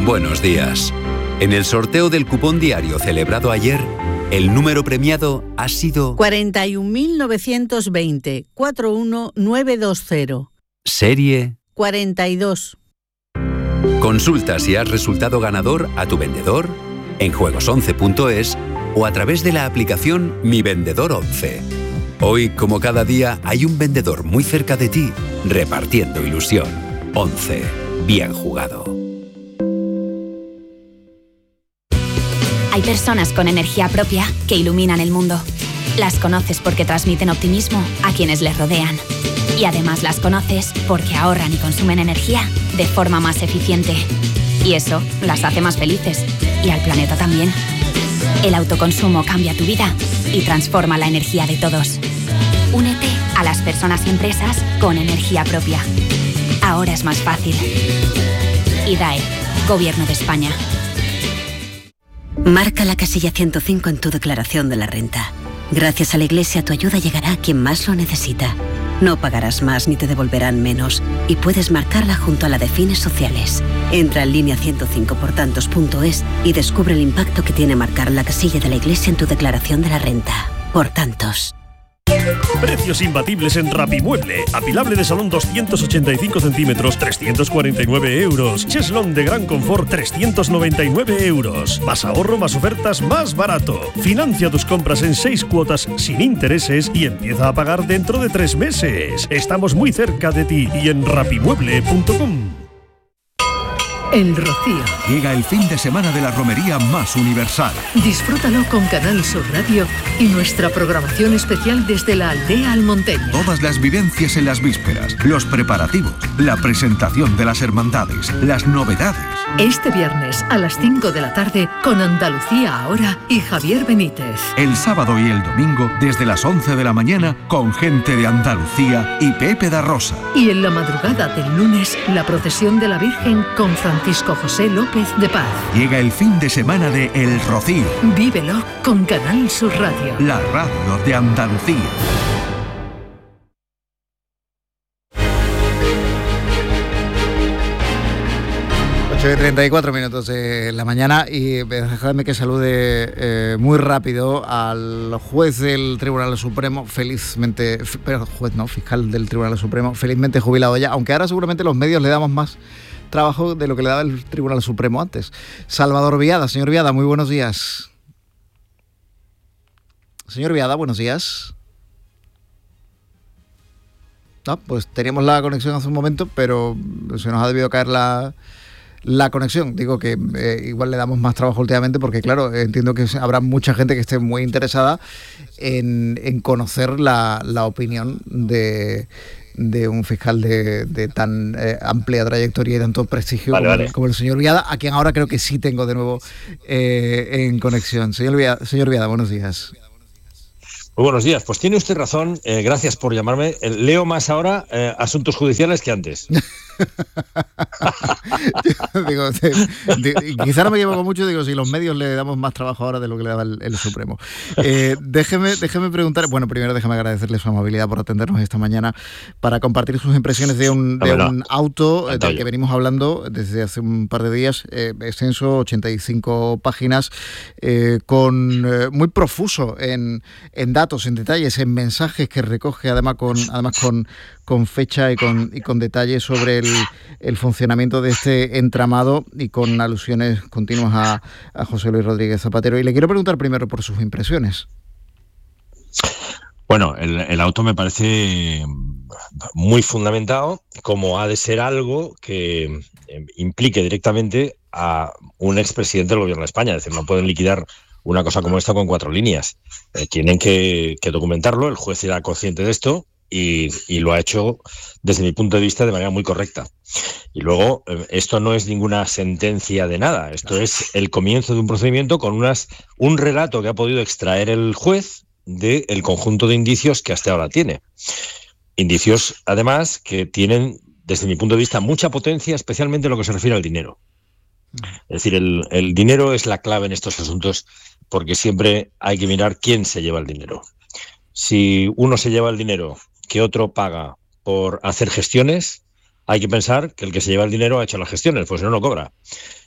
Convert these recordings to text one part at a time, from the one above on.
Buenos días. En el sorteo del cupón diario celebrado ayer, el número premiado ha sido 41.920 41920. Serie 42. Consulta si has resultado ganador a tu vendedor en juegos11.es o a través de la aplicación Mi Vendedor 11. Hoy, como cada día, hay un vendedor muy cerca de ti repartiendo ilusión. 11. Bien jugado. Hay personas con energía propia que iluminan el mundo. Las conoces porque transmiten optimismo a quienes les rodean. Y además las conoces porque ahorran y consumen energía de forma más eficiente. Y eso las hace más felices. Y al planeta también. El autoconsumo cambia tu vida y transforma la energía de todos. Únete a las personas y empresas con energía propia. Ahora es más fácil. IDAE, Gobierno de España. Marca la casilla 105 en tu declaración de la renta. Gracias a la Iglesia, tu ayuda llegará a quien más lo necesita. No pagarás más ni te devolverán menos. Y puedes marcarla junto a la de fines sociales. Entra en línea 105portantos.es y descubre el impacto que tiene marcar la casilla de la Iglesia en tu declaración de la renta. Por tantos. Precios imbatibles en Rapimueble. Apilable de salón 285 centímetros, 349 euros. Cheslón de gran confort, 399 euros. Más ahorro, más ofertas, más barato. Financia tus compras en 6 cuotas sin intereses y empieza a pagar dentro de 3 meses. Estamos muy cerca de ti y en rapimueble.com. El Rocío. Llega el fin de semana de la romería más universal. Disfrútalo con Canal Sur Radio y nuestra programación especial desde la aldea Almonteña. Todas las vivencias en las vísperas, los preparativos, la presentación de las hermandades, las novedades. Este viernes a las 5 de la tarde con Andalucía Ahora y Javier Benítez. El sábado y el domingo desde las 11 de la mañana con gente de Andalucía y Pepe da Rosa. Y en la madrugada del lunes la procesión de la Virgen con Francisco José López de Paz. Llega el fin de semana de El Rocío. Vívelo con Canal Sur Radio. La radio de Andalucía. 8:34 minutos de la mañana y dejadme que salude muy rápido al juez del Tribunal Supremo, fiscal del Tribunal Supremo, felizmente jubilado ya, aunque ahora seguramente los medios le damos más trabajo de lo que le daba el Tribunal Supremo antes. Salvador Viada. Señor Viada, muy buenos días. Señor Viada, buenos días. No, pues teníamos la conexión hace un momento, pero se nos ha debido caer la conexión. Digo que igual le damos más trabajo últimamente porque, claro, entiendo que habrá mucha gente que esté muy interesada en conocer la opinión de un fiscal de tan amplia trayectoria y tanto prestigio como el señor Viada, a quien ahora creo que sí tengo de nuevo en conexión. Señor Viada, buenos días. Muy buenos días. Pues tiene usted razón. Gracias por llamarme. Leo más ahora asuntos judiciales que antes. Digo, quizá no me equivoco mucho, digo, si los medios le damos más trabajo ahora de lo que le daba el Supremo. Déjeme preguntar, bueno, primero déjeme agradecerle su amabilidad por atendernos esta mañana para compartir sus impresiones de un auto del que venimos hablando desde hace un par de días, extenso, 85 páginas, con muy profuso en datos, en detalles, en mensajes que recoge además con fecha y con detalles sobre el funcionamiento de este entramado y con alusiones continuas a José Luis Rodríguez Zapatero. Y le quiero preguntar primero por sus impresiones. Bueno, el auto me parece muy fundamentado, como ha de ser algo que implique directamente a un expresidente del Gobierno de España. Es decir, no pueden liquidar una cosa como esta con 4 líneas. Tienen que documentarlo. El juez era consciente de esto y lo ha hecho, desde mi punto de vista, de manera muy correcta. Y luego, esto no es ninguna sentencia de nada. Esto es el comienzo de un procedimiento con un relato que ha podido extraer el juez del conjunto de indicios que hasta ahora tiene. Indicios, además, que tienen, desde mi punto de vista, mucha potencia, especialmente en lo que se refiere al dinero. Es decir, el dinero es la clave en estos asuntos, porque siempre hay que mirar quién se lleva el dinero. Si uno se lleva el dinero que otro paga por hacer gestiones, hay que pensar que el que se lleva el dinero ha hecho las gestiones, pues si no, no cobra.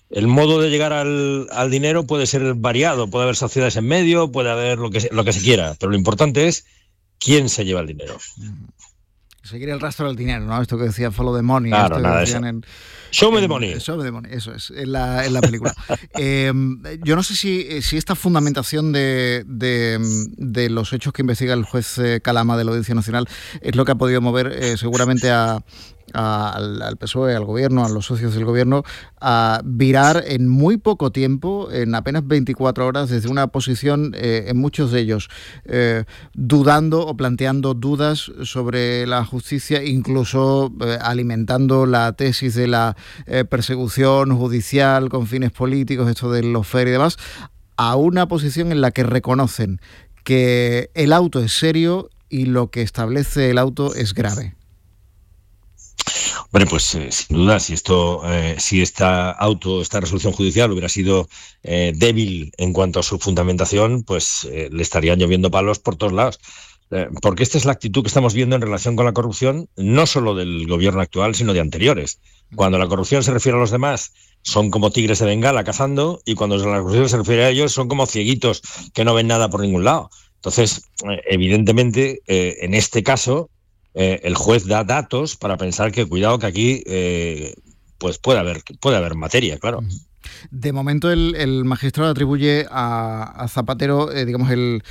el modo de llegar al dinero puede ser variado, puede haber sociedades en medio, puede haber lo que se quiera, pero lo importante es quién se lleva el dinero. Seguir el rastro del dinero, ¿no? Esto que decía Follow the Money. Claro, esto nada que decían en Show me the money. Show me the money, eso es, en la película. Yo no sé si esta fundamentación de los hechos que investiga el juez Calama de la Audiencia Nacional es lo que ha podido mover seguramente al PSOE, al gobierno, a los socios del gobierno, a virar en muy poco tiempo, en apenas 24 horas, desde una posición, en muchos de ellos, dudando o planteando dudas sobre la justicia, incluso alimentando la tesis de la persecución judicial con fines políticos, esto de los FER y demás, a una posición en la que reconocen que el auto es serio y lo que establece el auto es grave. Hombre, pues sin duda, si esta resolución judicial hubiera sido débil en cuanto a su fundamentación, pues le estarían lloviendo palos por todos lados. Porque esta es la actitud que estamos viendo en relación con la corrupción, no solo del gobierno actual, sino de anteriores. Cuando la corrupción se refiere a los demás, son como tigres de Bengala cazando, y cuando la corrupción se refiere a ellos, son como cieguitos que no ven nada por ningún lado. Entonces, evidentemente, en este caso, el juez da datos para pensar que cuidado que aquí pues puede haber materia, claro. De momento el magistrado atribuye a Zapatero, digamos, el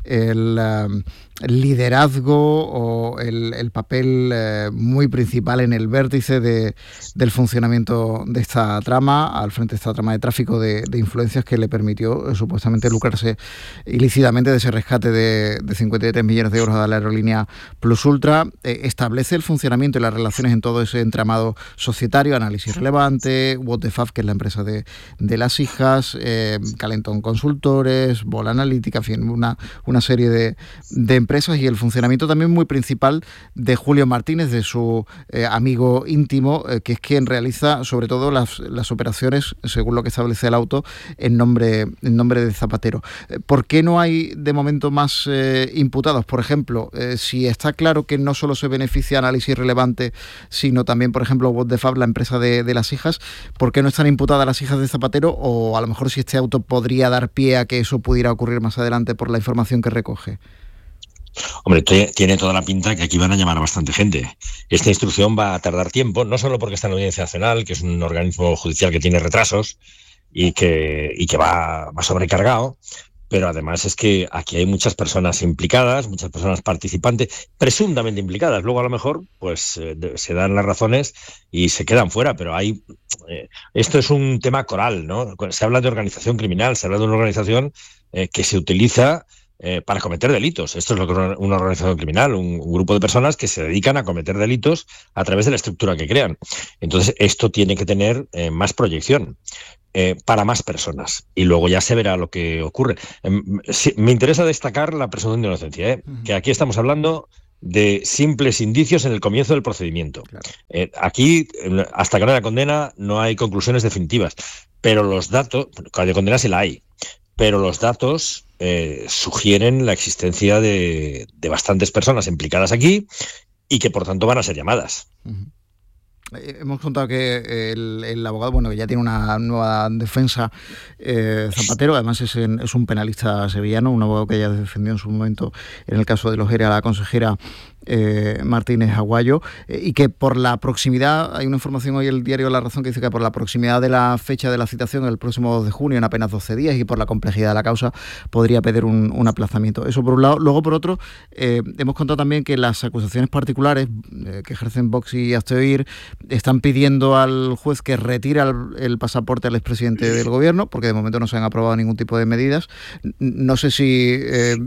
liderazgo o el papel muy principal en el vértice del funcionamiento de esta trama, al frente de esta trama de tráfico de influencias que le permitió supuestamente lucrarse ilícitamente de ese rescate de 53 millones de euros a la aerolínea Plus Ultra. Establece el funcionamiento y las relaciones en todo ese entramado societario, Análisis Relevante, What the Fuck, que es la empresa de las hijas, Calentón Consultores, Bola Analítica, en fin, una serie de empresas, y el funcionamiento también muy principal de Julio Martínez, de su amigo íntimo, que es quien realiza sobre todo las operaciones, según lo que establece el auto, en nombre de Zapatero. ¿Por qué no hay de momento más imputados? Por ejemplo, si está claro que no solo se beneficia Análisis Relevante, sino también, por ejemplo, What the Fab, la empresa de las hijas, ¿por qué no están imputadas las hijas de Zapatero? O a lo mejor si este auto podría dar pie a que eso pudiera ocurrir más adelante por la información que recoge. Hombre, tiene toda la pinta que aquí van a llamar a bastante gente. Esta instrucción va a tardar tiempo, no solo porque está en la Audiencia Nacional, que es un organismo judicial que tiene retrasos y que va sobrecargado, pero además es que aquí hay muchas personas implicadas, muchas personas participantes, presuntamente implicadas. Luego a lo mejor pues se dan las razones y se quedan fuera, pero esto es un tema coral, ¿no? Se habla de organización criminal, se habla de una organización que se utiliza para cometer delitos. Esto es lo que es una organización criminal, un grupo de personas que se dedican a cometer delitos a través de la estructura que crean. Entonces, esto tiene que tener más proyección para más personas, y luego ya se verá lo que ocurre. Me interesa destacar la presunción de inocencia, que aquí estamos hablando de simples indicios en el comienzo del procedimiento. Claro. Aquí, hasta que no haya condena, no hay conclusiones definitivas, pero los datos, cuando haya condena sí la hay, pero los datos sugieren la existencia de bastantes personas implicadas aquí y que por tanto van a ser llamadas. Uh-huh. Hemos contado que el abogado, bueno, que ya tiene una nueva defensa, Zapatero, además es un penalista sevillano, un abogado que ya defendió en su momento en el caso de los ERE a la consejera Martínez Aguayo, y que por la proximidad, hay una información hoy en el diario La Razón que dice que por la proximidad de la fecha de la citación, el próximo 2 de junio, en apenas 12 días, y por la complejidad de la causa, podría pedir un aplazamiento. Eso por un lado. Luego, por otro, hemos contado también que las acusaciones particulares que ejercen Vox y Hazte Oír están pidiendo al juez que retire el pasaporte al expresidente del gobierno, porque de momento no se han aprobado ningún tipo de medidas. No sé si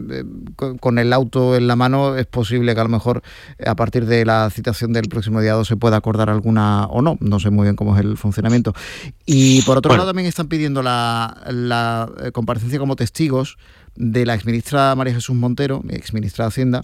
con el auto en la mano es posible que a lo mejor a partir de la citación del próximo día 2 se pueda acordar alguna o no sé muy bien cómo es el funcionamiento. Y por otro lado también están pidiendo la comparecencia como testigos de la exministra María Jesús Montero, exministra de Hacienda,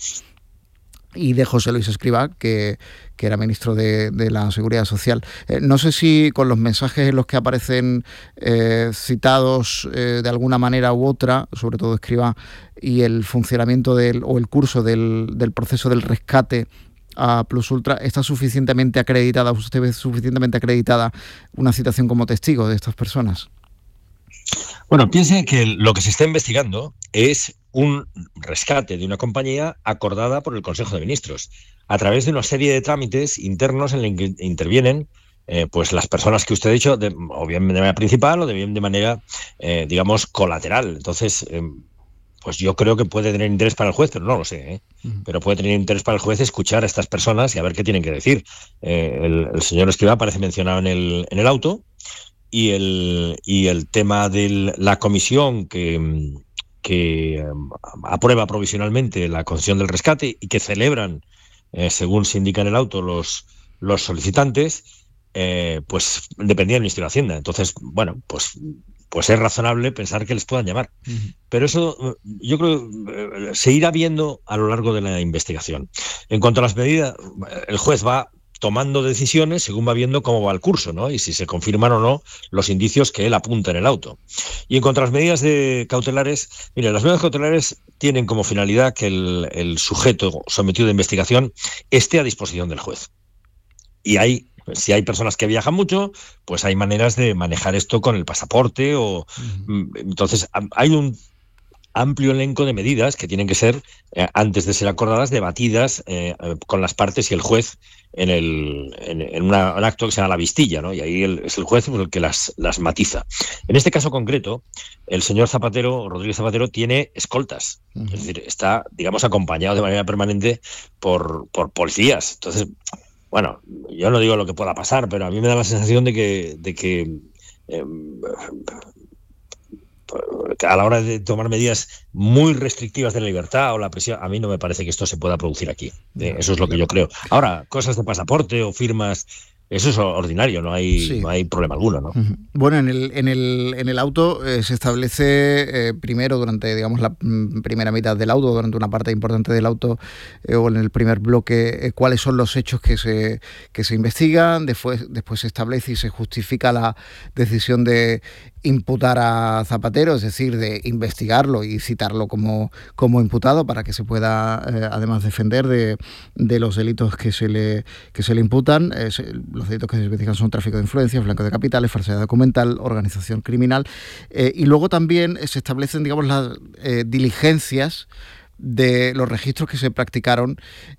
y de José Luis Escrivá, que era ministro de la Seguridad Social. No sé si con los mensajes en los que aparecen citados de alguna manera u otra, sobre todo Escrivá, y el funcionamiento o el curso del proceso del rescate a Plus Ultra, ¿está suficientemente acreditada, usted ve suficientemente acreditada una citación como testigo de estas personas? Bueno, piensen que lo que se está investigando es un rescate de una compañía acordada por el Consejo de Ministros, a través de una serie de trámites internos en los que intervienen pues las personas que usted ha dicho, o bien de manera principal o bien de manera, digamos, colateral. Entonces, pues yo creo que puede tener interés para el juez, pero no lo sé, pero puede tener interés para el juez escuchar a estas personas y a ver qué tienen que decir. El señor Escrivá aparece mencionado en el auto, y el tema de la comisión que aprueba provisionalmente la concesión del rescate y que celebran, según se indica en el auto, los solicitantes, pues dependía del Ministerio de Hacienda. Entonces, bueno, pues es razonable pensar que les puedan llamar. Pero eso yo creo se irá viendo a lo largo de la investigación. En cuanto a las medidas, el juez va tomando decisiones según va viendo cómo va el curso, ¿no? Y si se confirman o no los indicios que él apunta en el auto. Y en cuanto a las medidas cautelares, mire, las medidas cautelares tienen como finalidad que el sujeto sometido a investigación esté a disposición del juez. Y si hay personas que viajan mucho, pues hay maneras de manejar esto con el pasaporte entonces hay un amplio elenco de medidas que tienen que ser, antes de ser acordadas, debatidas con las partes y el juez en un acto que se llama la vistilla, ¿no? Y ahí es el juez el que las matiza. En este caso concreto, el señor Rodríguez Zapatero, tiene escoltas. Es decir, está, digamos, acompañado de manera permanente por policías. Entonces, bueno, yo no digo lo que pueda pasar, pero a mí me da la sensación de que a la hora de tomar medidas muy restrictivas de la libertad o la presión, a mí no me parece que esto se pueda producir aquí. Eso es lo que yo creo. Ahora, cosas de pasaporte o firmas, eso es ordinario, no hay problema alguno, ¿no? Bueno, en el auto se establece primero, durante, digamos, la primera mitad del auto, durante una parte importante del auto, o en el primer bloque, cuáles son los hechos que se investigan. Después se establece y se justifica la decisión de imputar a Zapatero, es decir, de investigarlo y citarlo como imputado para que se pueda además defender de los delitos que se le imputan. Los delitos que se investigan son tráfico de influencias, blanqueo de capitales, falsedad documental, organización criminal, y luego también se establecen, digamos, las diligencias de los registros que se practicaron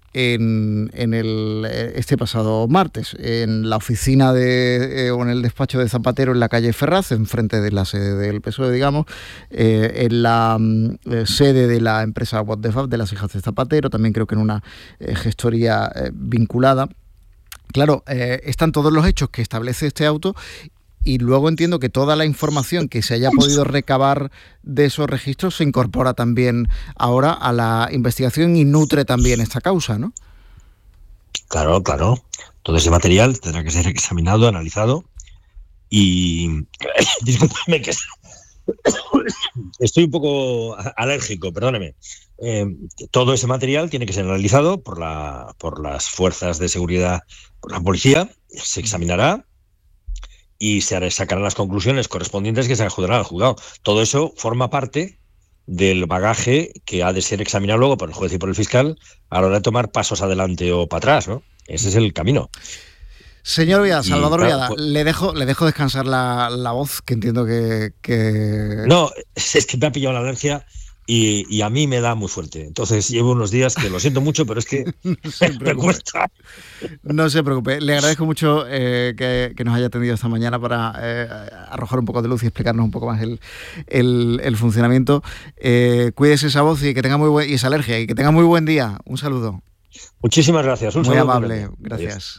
este pasado martes en la oficina o en el despacho de Zapatero en la calle Ferraz, enfrente de la sede del PSOE, digamos, en la sede de la empresa What the Fuck, de las hijas de Zapatero, también creo que en una gestoría vinculada. Claro, están todos los hechos que establece este auto. Y luego entiendo que toda la información que se haya podido recabar de esos registros se incorpora también ahora a la investigación y nutre también esta causa, ¿no? Claro. Todo ese material tendrá que ser examinado, analizado y... Discúlpame que estoy un poco alérgico, perdóneme. Todo ese material tiene que ser analizado por las fuerzas de seguridad, por la policía, se examinará y se sacarán las conclusiones correspondientes que se ajudarán al juzgado. Todo eso forma parte del bagaje que ha de ser examinado luego por el juez y por el fiscal a la hora de tomar pasos adelante o para atrás, ¿no? Ese es el camino. Señor Viada, Salvador Viada, le dejo descansar la voz, que entiendo que... No, es que me ha pillado la alergia y a mí me da muy fuerte. Entonces llevo unos días que lo siento mucho, pero es que me cuesta. No se preocupe. Le agradezco mucho que nos haya atendido esta mañana para arrojar un poco de luz y explicarnos un poco más el funcionamiento. Cuídese esa voz y que tenga y esa alergia, y que tenga muy buen día. Un saludo. Muchísimas gracias. Muy amable. Gracias. Adiós.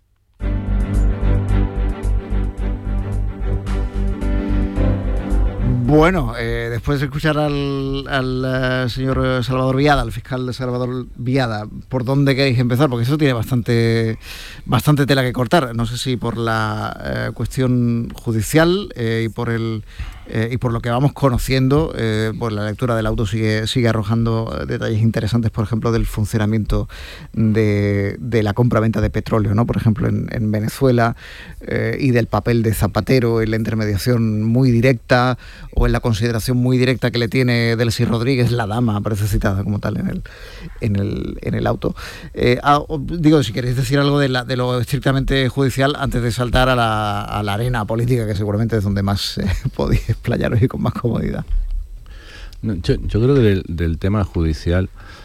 Bueno, después de escuchar al señor Salvador Viada, al fiscal de Salvador Viada, ¿por dónde queréis empezar? Porque eso tiene bastante tela que cortar. No sé si por la cuestión judicial y por el y por lo que vamos conociendo, pues la lectura del auto sigue arrojando detalles interesantes, por ejemplo, del funcionamiento de la compra-venta de petróleo, ¿no? Por ejemplo, en Venezuela, y del papel de Zapatero en la intermediación muy directa o en la consideración muy directa que le tiene Delcy Rodríguez, la dama, aparece citada como tal en el auto. Digo, si queréis decir algo de lo estrictamente judicial antes de saltar a la arena política, que seguramente es donde más podéis explayaros y con más comodidad. No, yo creo que del tema judicial,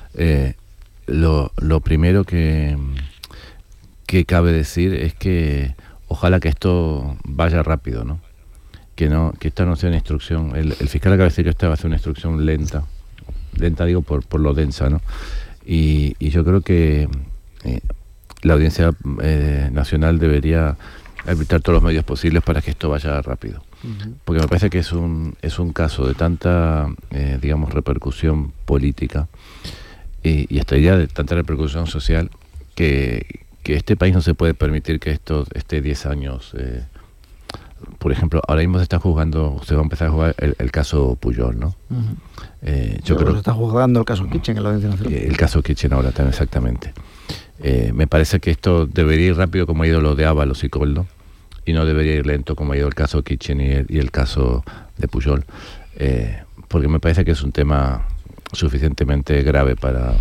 lo primero que cabe decir es que ojalá que esto vaya rápido, ¿no? Que esta no sea una instrucción. El fiscal acaba de decir que esta va a ser una instrucción lenta digo por lo densa, ¿no? Y yo creo que la Audiencia Nacional debería habilitar todos los medios posibles para que esto vaya rápido. Porque me parece que es un caso de tanta, digamos, repercusión política y hasta ya de tanta repercusión social que este país no se puede permitir que esto esté 10 años. Por ejemplo, ahora mismo se va a empezar a jugar el caso Pujol, ¿no? Yo creo que se está juzgando el caso Kitchen en la Audiencia Nacional. El caso Kitchen ahora también, exactamente. Me parece que esto debería ir rápido como ha ido lo de Ábalos y Koldo, y no debería ir lento como ha ido el caso Kitchen y el caso de Pujol, porque me parece que es un tema suficientemente grave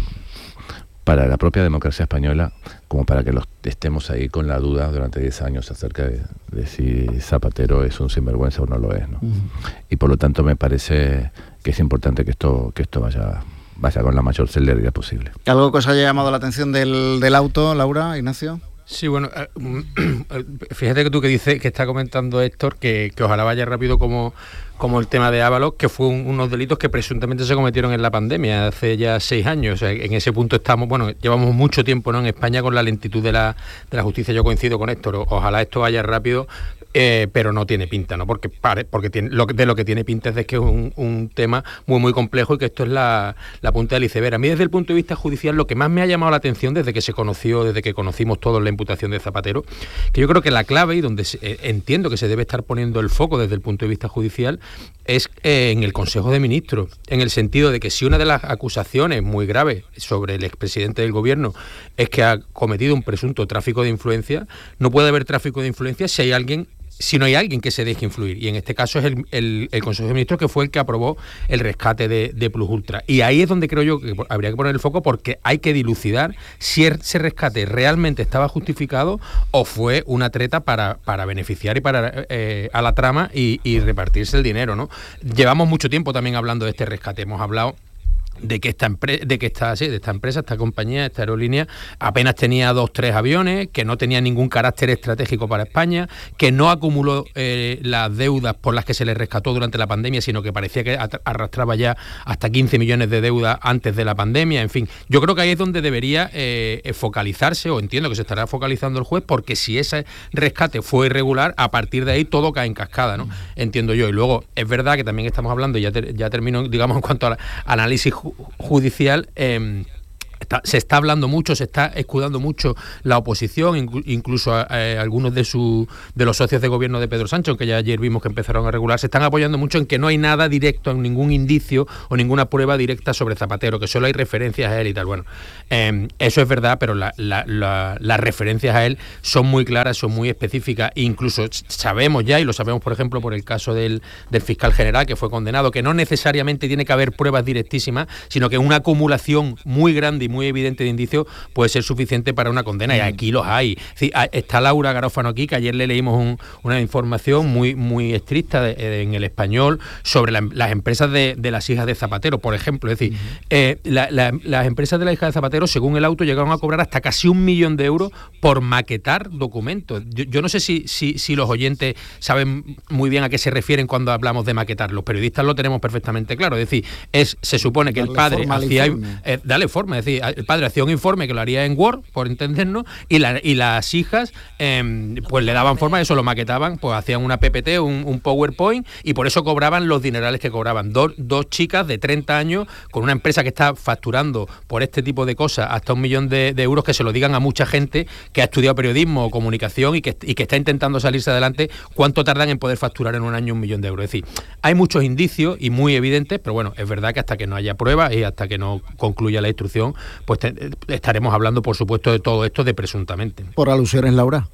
para la propia democracia española como para que estemos ahí con la duda durante 10 años acerca de si Zapatero es un sinvergüenza o no lo es, ¿no? Y por lo tanto me parece que es importante que esto vaya con la mayor celeridad posible. ¿Algo que os haya llamado la atención del auto, Laura, Ignacio? Sí, bueno, fíjate que tú que dices, que está comentando Héctor, que ojalá vaya rápido como el tema de Ábalos, que fue unos delitos que presuntamente se cometieron en la pandemia hace ya 6 años. O sea, en ese punto estamos, llevamos mucho tiempo, ¿no?, en España con la lentitud de la justicia. Yo coincido con Héctor, ojalá esto vaya rápido, pero no tiene pinta, ¿no? Porque de lo que tiene pinta es de que es un tema muy muy complejo y que esto es la punta del iceberg. A mí, desde el punto de vista judicial, lo que más me ha llamado la atención desde que conocimos todos la imputación de Zapatero, que yo creo que la clave y donde entiendo que se debe estar poniendo el foco desde el punto de vista judicial es en el Consejo de Ministros, en el sentido de que si una de las acusaciones muy graves sobre el expresidente del gobierno es que ha cometido un presunto tráfico de influencia, no puede haber tráfico de influencia si no hay alguien que se deje influir, y en este caso es el Consejo de Ministros, que fue el que aprobó el rescate de Plus Ultra, y ahí es donde creo yo que habría que poner el foco, porque hay que dilucidar si ese rescate realmente estaba justificado o fue una treta para beneficiar y para a la trama y repartirse el dinero, ¿no? Llevamos mucho tiempo también hablando de este rescate, hemos hablado de que esta empresa, esta compañía, esta aerolínea apenas tenía 2-3 aviones, que no tenía ningún carácter estratégico para España, que no acumuló las deudas por las que se le rescató durante la pandemia, sino que parecía que arrastraba ya hasta 15 millones de deuda antes de la pandemia. En fin, yo creo que ahí es donde debería focalizarse, o entiendo que se estará focalizando el juez, porque si ese rescate fue irregular, a partir de ahí todo cae en cascada, ¿no? Entiendo yo. Y luego es verdad que también estamos hablando, ya termino, digamos, en cuanto al análisis judicial, se está hablando mucho, se está escudando mucho la oposición, incluso algunos de los socios de gobierno de Pedro Sánchez, que ya ayer vimos que empezaron a regular, se están apoyando mucho en que no hay nada directo, en ningún indicio o ninguna prueba directa sobre Zapatero, que solo hay referencias a él y tal. Bueno, eso es verdad, pero las referencias a él son muy claras, son muy específicas, e incluso sabemos ya, y lo sabemos por ejemplo por el caso del fiscal general que fue condenado, que no necesariamente tiene que haber pruebas directísimas, sino que una acumulación muy grande y muy evidente de indicios puede ser suficiente para una condena, y aquí los hay. Sí, está Laura Garófano aquí, que ayer le leímos una información muy muy estricta en El Español sobre las empresas de las hijas de Zapatero, por ejemplo. Es decir, las empresas de la hija de Zapatero, según el auto, llegaron a cobrar hasta casi 1 millón de euros por maquetar documentos. Yo no sé si los oyentes saben muy bien a qué se refieren cuando hablamos de maquetar. Los periodistas lo tenemos perfectamente claro. Es decir, se supone que el padre hacía... Dale forma, es decir, el padre hacía un informe que lo haría en Word, por entendernos, y las hijas pues le daban forma, eso lo maquetaban, pues hacían una PPT, un PowerPoint, y por eso cobraban los dinerales que cobraban. Dos chicas de 30 años con una empresa que está facturando por este tipo de cosas hasta 1 millón de euros, que se lo digan a mucha gente que ha estudiado periodismo o comunicación y que está intentando salirse adelante, cuánto tardan en poder facturar en un año 1 millón de euros. Es decir, hay muchos indicios y muy evidentes, pero bueno, es verdad que hasta que no haya pruebas y hasta que no concluya la instrucción, pues estaremos hablando, por supuesto, de todo esto de presuntamente. Por alusiones, Laura.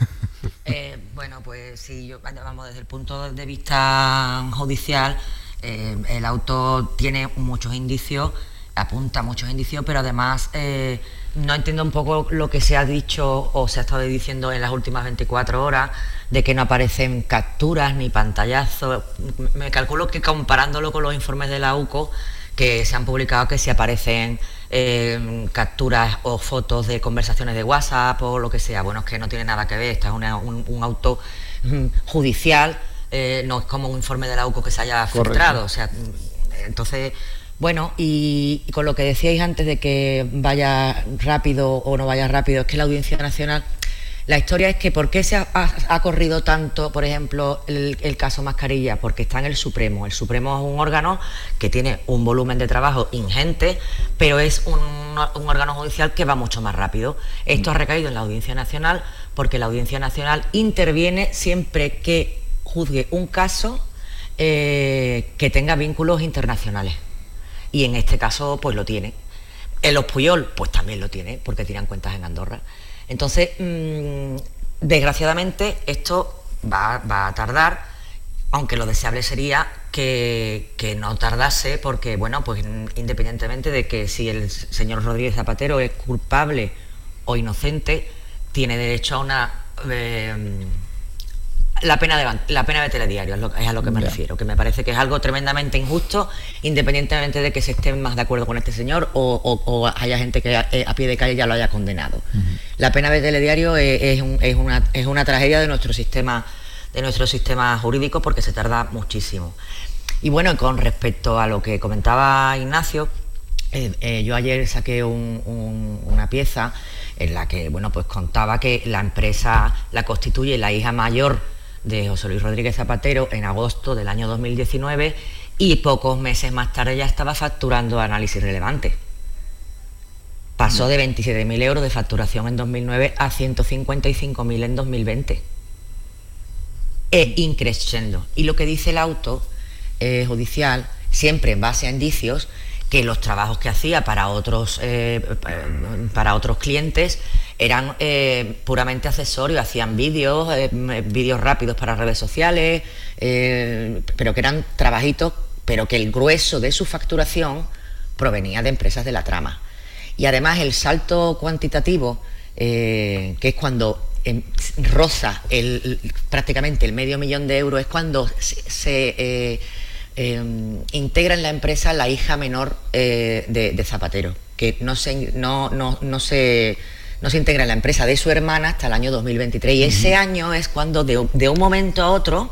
Bueno, pues sí, vamos, desde el punto de vista judicial, el auto tiene muchos indicios, apunta muchos indicios, pero además no entiendo un poco lo que se ha dicho o se ha estado diciendo en las últimas 24 horas, de que no aparecen capturas ni pantallazos. Me calculo que comparándolo con los informes de la UCO que se han publicado, que si aparecen capturas o fotos de conversaciones de WhatsApp o lo que sea. Bueno, es que no tiene nada que ver, esto es un auto judicial, no es como un informe de la UCO que se haya filtrado. O sea, entonces, bueno, y con lo que decíais antes de que vaya rápido o no vaya rápido, es que la Audiencia Nacional, la historia es que ¿por qué se ha corrido tanto, por ejemplo, el caso Mascarilla? Porque está en el Supremo. El Supremo es un órgano que tiene un volumen de trabajo ingente, pero es un órgano judicial que va mucho más rápido. Esto ha recaído en la Audiencia Nacional porque la Audiencia Nacional interviene siempre que juzgue un caso que tenga vínculos internacionales. Y en este caso, pues lo tiene. En los Puyol, pues también lo tiene, porque tiran cuentas en Andorra. Entonces, desgraciadamente, esto va a tardar, aunque lo deseable sería que no tardase, porque, bueno, pues independientemente de que si el señor Rodríguez Zapatero es culpable o inocente, tiene derecho a una... La pena de telediario es a lo que me refiero, que me parece que es algo tremendamente injusto, independientemente de que se estén más de acuerdo con este señor o haya gente que a pie de calle ya lo haya condenado. La pena de telediario es una tragedia de nuestro sistema jurídico, porque se tarda muchísimo. Y bueno, con respecto a lo que comentaba Ignacio, yo ayer saqué una pieza en la que, bueno, pues contaba que la empresa la constituye la hija mayor de José Luis Rodríguez Zapatero en agosto del año 2019, y pocos meses más tarde ya estaba facturando Análisis Relevante. Pasó de 27.000 euros de facturación en 2009 a 155.000 en 2020. Increciendo. Y lo que dice el auto judicial, siempre en base a indicios, que los trabajos que hacía para otros clientes eran puramente accesorios, hacían vídeos rápidos para redes sociales, pero que eran trabajitos, pero que el grueso de su facturación provenía de empresas de la trama. Y además el salto cuantitativo, que es cuando roza prácticamente el $500.000 de euros, es cuando se integra en la empresa la hija menor de Zapatero, que no se integra en la empresa de su hermana hasta el año 2023, y ese año es cuando de un momento a otro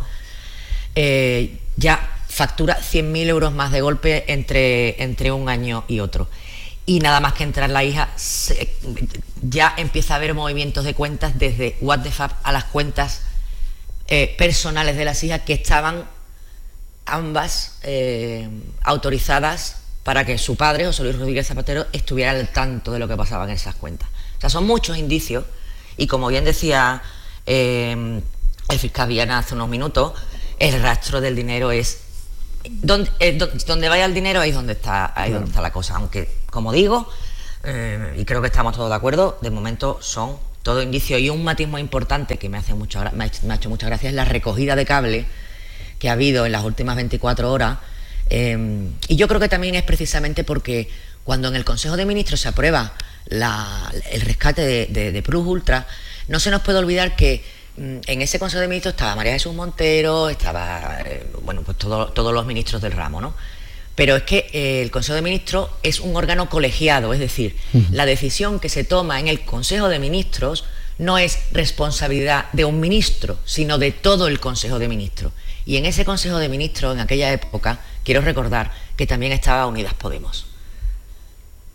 ya factura 100.000 euros más de golpe entre un año y otro. Y nada más que entrar la hija, ya empieza a haber movimientos de cuentas desde WhatsApp a las cuentas personales de las hijas, que estaban ambas autorizadas para que su padre, José Luis Rodríguez Zapatero, estuviera al tanto de lo que pasaba en esas cuentas. O sea, son muchos indicios, y como bien decía el fiscal Viana hace unos minutos, el rastro del dinero es... Donde vaya el dinero, ahí es donde está la cosa. Aunque, como digo, y creo que estamos todos de acuerdo, de momento son todo indicios. Y un matiz muy importante que me ha hecho mucha gracia es la recogida de cable que ha habido en las últimas 24 horas, y yo creo que también es precisamente porque cuando en el Consejo de Ministros se aprueba el rescate de Plus Ultra, no se nos puede olvidar que en ese Consejo de Ministros estaba María Jesús Montero, estaba pues todos los ministros del ramo, ¿no? Pero es que el Consejo de Ministros es un órgano colegiado, es decir, la decisión que se toma en el Consejo de Ministros no es responsabilidad de un ministro, sino de todo el Consejo de Ministros. Y en ese Consejo de Ministros, en aquella época, quiero recordar que también estaba Unidas Podemos.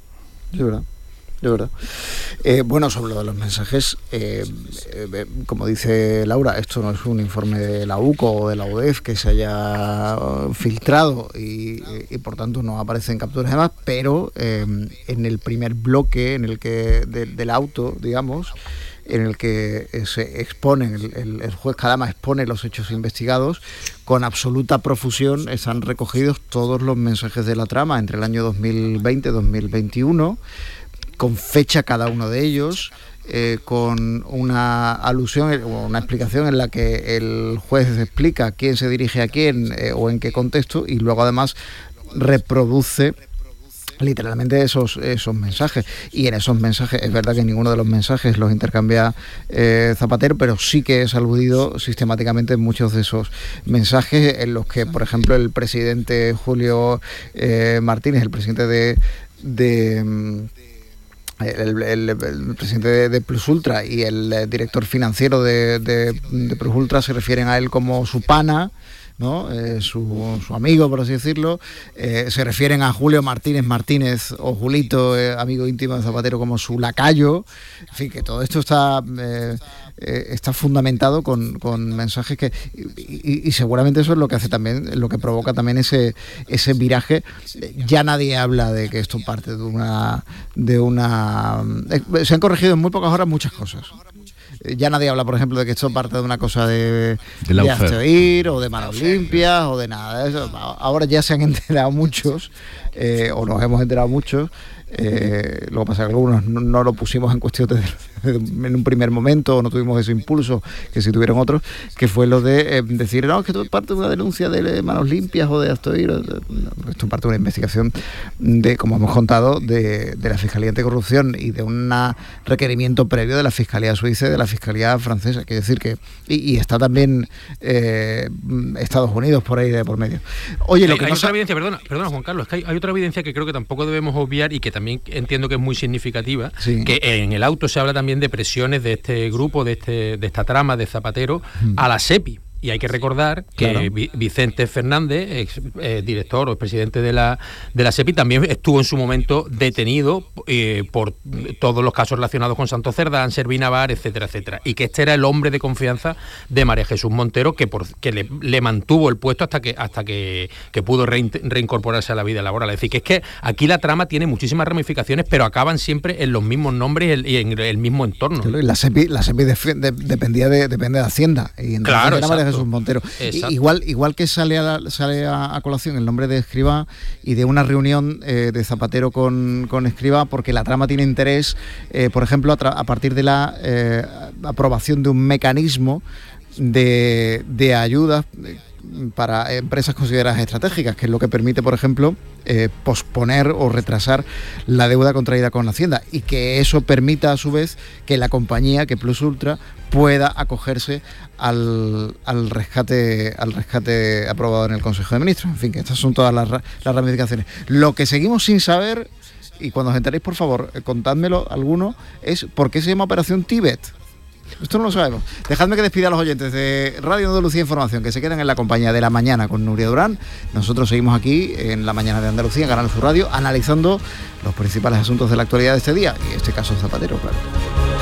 Es verdad. De verdad. Bueno, sobre lo de los mensajes, como dice Laura, esto no es un informe de la UCO o de la UDEF que se haya filtrado y por tanto no aparecen capturas y demás, pero en el primer bloque en el que del auto, digamos, en el que se exponen, el juez Kadama expone los hechos investigados, con absoluta profusión están recogidos todos los mensajes de la trama entre el año 2020 y 2021, con fecha cada uno de ellos, con una alusión o una explicación en la que el juez explica quién se dirige a quién o en qué contexto, y luego además reproduce literalmente esos mensajes. Y en esos mensajes, es verdad que ninguno de los mensajes los intercambia Zapatero, pero sí que es aludido sistemáticamente en muchos de esos mensajes, en los que, por ejemplo, el presidente Julio Martínez, el presidente el presidente de Plus Ultra y el director financiero de Plus Ultra se refieren a él como su pana, ¿no? Su amigo, por así decirlo. Se refieren a Julio Martínez o Julito, amigo íntimo de Zapatero, como su lacayo. En fin, que todo esto está fundamentado con mensajes que y seguramente eso es lo que hace también, lo que provoca también ese viraje. Ya nadie habla de que esto parte de una se han corregido en muy pocas horas muchas cosas. Ya nadie habla, por ejemplo, de que esto parte de una cosa de Hazte o de manos limpias o de nada de eso. Ahora ya se han enterado muchos, o nos hemos enterado muchos. Lo que pasa es que algunos no lo pusimos en cuestión en un primer momento, o no tuvimos ese impulso que si tuvieron otros, que fue lo de decir, no, es que esto es parte de una denuncia de manos limpias o de Hazte. Esto es parte de una investigación de, como hemos contado, de la Fiscalía Anticorrupción y de un requerimiento previo de la Fiscalía Suiza y de la Fiscalía Francesa. Quiere decir que y está también Estados Unidos por ahí de por medio. Oye, lo que hay otra evidencia, perdona Juan Carlos, es que hay otra evidencia que creo que tampoco debemos obviar y que también entiendo que es muy significativa, sí. Que en el auto se habla también de presiones de este grupo, de esta trama de Zapatero a la SEPI. Y hay que recordar que claro, Vicente Fernández, director o presidente de la SEPI, también estuvo en su momento detenido por todos los casos relacionados con Santos Cerdán, Servina Bar, etcétera, etcétera. Y que este era el hombre de confianza de María Jesús Montero, que le mantuvo el puesto hasta que pudo reincorporarse a la vida laboral. Es decir, que es que aquí la trama tiene muchísimas ramificaciones, pero acaban siempre en los mismos nombres y en el mismo entorno. La SEPI depende de Hacienda. Y claro, Jesús Montero. Igual que sale a colación el nombre de Escrivá y de una reunión de Zapatero con Escrivá, porque la trama tiene interés, por ejemplo, a partir de la aprobación de un mecanismo de ayudas para empresas consideradas estratégicas, que es lo que permite, por ejemplo, posponer o retrasar la deuda contraída con Hacienda, y que eso permita a su vez que la compañía, que Plus Ultra, pueda acogerse al rescate aprobado en el Consejo de Ministros. En fin, que estas son todas las ramificaciones. Lo que seguimos sin saber, y cuando os enteréis, por favor, contádmelo alguno, es por qué se llama Operación Tíbet. Esto no lo sabemos. Dejadme que despida a los oyentes de Radio Andalucía Información, que se quedan en la compañía de La Mañana con Nuria Durán. Nosotros seguimos aquí en La Mañana de Andalucía, en Canal Sur Radio, analizando los principales asuntos de la actualidad de este día, y en este caso Zapatero, claro.